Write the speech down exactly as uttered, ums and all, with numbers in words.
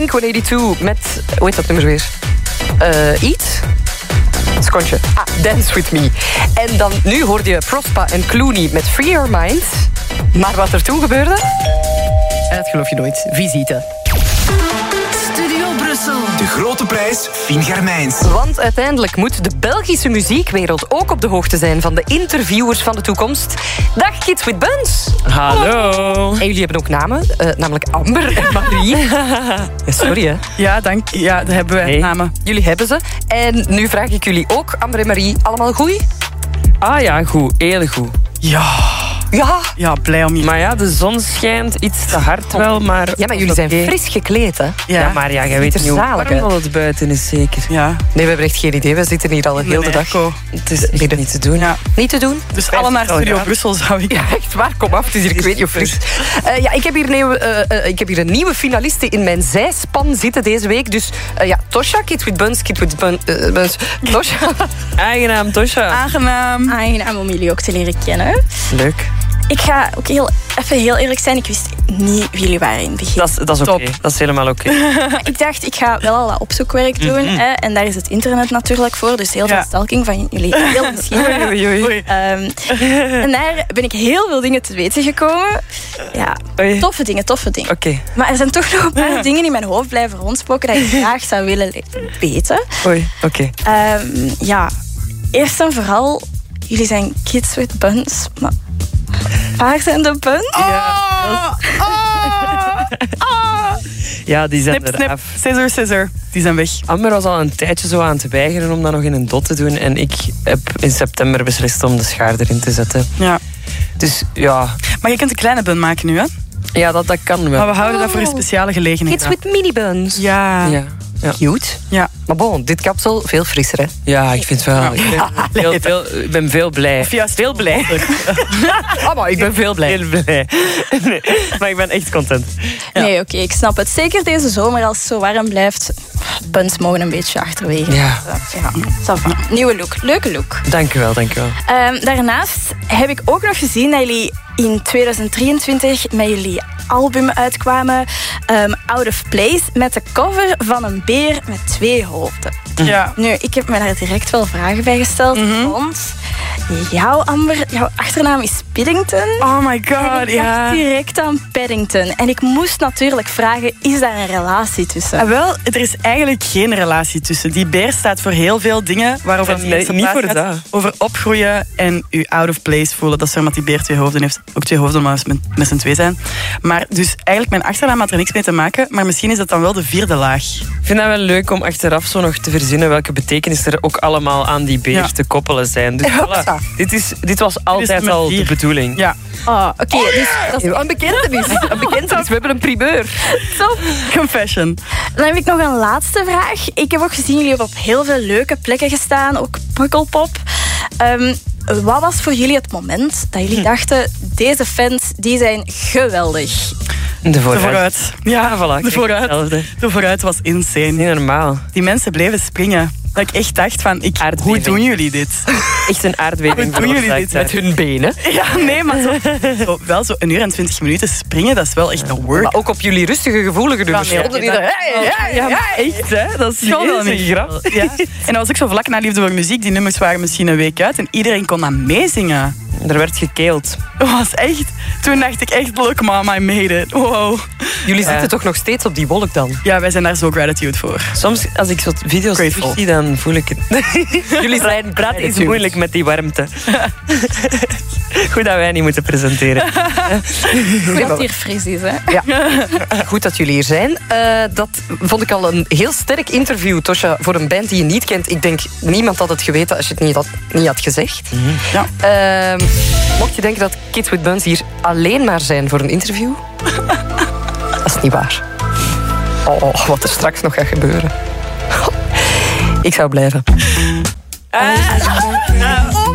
Blink honderdtweeënnegentig met... Hoe heet dat nummer weer? Uh, Eat? Skontje. Ah, Dance With Me. En dan, nu hoorde je Prospa en Clooney met Free Your Mind. Maar wat er toen gebeurde? Dat geloof je nooit. Visite. Studio Brussel. De grote prijs Fien Germijns. Want uiteindelijk moet de Belgische muziekwereld ook op de hoogte zijn van de interviewers van de toekomst. Dag Kids with Buns. Hallo. En jullie hebben ook namen, uh, namelijk Amber en Marie. Ja, sorry hè. Ja, dank. Ja, daar hebben wij hey. namen. Jullie hebben ze. En nu vraag ik jullie ook, Amber en Marie, allemaal goed? Ah ja, goed. Heel goed. Ja. Ja. Ja, blij om je. Maar ja, de zon schijnt iets te hard wel, maar... Ja, maar jullie zijn okay. fris gekleed, hè? Ja, ja maar ja, jij weet niet hoe warm het buiten is, zeker. Ja. Nee, we hebben echt geen idee. We zitten hier al een hele nee, dag. Nee, het is echt niet te doen. Ja. Niet te doen? Dus alle naar Studio Brussel zou ik... Ja, echt waar. Kom af, het is hier, ik weet niet of fris. Uh, ja, ik heb, hier nieuwe, uh, uh, ik heb hier een nieuwe finaliste in mijn zijspan zitten deze week. Dus uh, ja, Tosha, Kids with Buns, Kids with Buns... Uh, buns. Tosha. Aangenaam, Tosha. Aangenaam. Aangenaam om jullie ook te leren kennen. Leuk. Ik ga ook heel, even heel eerlijk zijn. Ik wist niet wie jullie waren in het begin. Dat is, dat is oké. Okay. Dat is helemaal oké. Okay. Ik dacht, ik ga wel al wat opzoekwerk doen. Mm-hmm. Hè, en daar is het internet natuurlijk voor. Dus heel veel ja. stalking van jullie. Heel misschien. Oei, oei, oei. Um, en daar ben ik heel veel dingen te weten gekomen. Ja, oei. toffe dingen, toffe dingen. Okay. Maar er zijn toch nog een paar ja. dingen in mijn hoofd blijven rondspoken dat ik graag zou willen weten. Oei, oké. Okay. Um, ja, eerst en vooral, jullie zijn Kids with Buns, maar... Waar zijn de buns? Ja, oh, oh. ja die zijn snip, er snip. af. Scissor, scissor. Die zijn weg. Amber was al een tijdje zo aan te weigeren om dat nog in een dot te doen. En ik heb in september beslist om de schaar erin te zetten. Ja. Dus ja... Maar je kunt een kleine bun maken nu, hè? Ja, dat, dat kan wel. Maar we houden oh. dat voor een speciale gelegenheid. Kids with mini buns. Ja. ja. Ja. Cute. Ja. Maar bon, dit kapsel veel frisser, hè? Ja, ik vind het wel. Ik ben, veel, veel, ik ben veel blij. Of juist veel blij. Oh, maar ik ben veel blij. Heel blij. Nee, maar ik ben echt content. Ja. Nee, oké, okay, ik snap het. Zeker deze zomer, als het zo warm blijft. Buns mogen een beetje achterwege. Ja. ja. Nieuwe look. Leuke look. Dank u wel, dank u wel. Um, daarnaast heb ik ook nog gezien dat jullie in tweeduizend drieëntwintig met jullie album uitkwamen. Um, Out of Place. Met de cover van een beer met twee hoofden. Ja. Nu, ik heb me daar direct wel vragen bij gesteld. Mm-hmm. Want jouw Amber, jouw achternaam is Paddington. Oh my god, en ik ja. dacht direct aan Paddington. En ik moest natuurlijk vragen, is daar een relatie tussen? Ah, wel, er is eigenlijk geen relatie tussen. Die beer staat voor heel veel dingen waarover het nee, niet voor dat. Over opgroeien en u out of place voelen. Dat is omdat die beer twee hoofden heeft. Ook twee hoofden, maar met, met z'n twee zijn. Maar dus eigenlijk, mijn achternaam had er niks mee te maken. Maar misschien is dat dan wel de vierde laag. Ik vind dat wel leuk om achteraf zo nog te verzinnen welke betekenis er ook allemaal aan die beer ja. te koppelen zijn. Dus voilà, dit, is, dit was altijd dit al de bedoeling. Ja. Oh, oké. Okay, dus dat is een bekentenis. Een bekentenis. We hebben een primeur. Top. Confession. Dan heb ik nog een laatste vraag. Ik heb ook gezien, jullie hebben op heel veel leuke plekken gestaan. Ook Pukkelpop. Um, wat was voor jullie het moment dat jullie dachten, deze fans die zijn geweldig? De vooruit. De vooruit. Ja, voilà. De vooruit. De vooruit was insane. Niet normaal. Die mensen bleven springen. Dat ik echt dacht van, ik, hoe doen jullie dit? Echt een aardbeving. Hoe doen jullie dit? Met hun benen? Ja, nee, maar zo, zo, wel zo een uur en twintig minuten springen, dat is wel echt een work. Maar ook op jullie rustige, gevoelige nummers. Ja, nee, ja, ja, ja, ja, echt, hè? Dat is gewoon wel een grap. Ja. En dat was ook zo vlak na Liefde voor Muziek. Die nummers waren misschien een week uit en iedereen kon dat meezingen. Er werd gekeeld. Dat was echt... Toen dacht ik echt, look mama, I made it. Wow. Jullie ja. zitten toch nog steeds op die wolk dan? Ja, wij zijn daar zo gratitude voor. Soms, als ik zo video's zie, dan voel ik het. Jullie zijn praten is moeilijk met die warmte. Goed dat wij niet moeten presenteren. Goed dat het hier fris is, hè? Ja. Goed dat jullie hier zijn. Uh, dat vond ik al een heel sterk interview, Tosha, voor een band die je niet kent. Ik denk, niemand had het geweten als je het niet had, niet had gezegd. Mm-hmm. Ja. Uh, mocht je denken dat Kids with Buns hier alleen maar zijn voor een interview? Dat is niet waar. Oh, oh, wat er straks nog gaat gebeuren. Ik zou blijven. Uh, uh,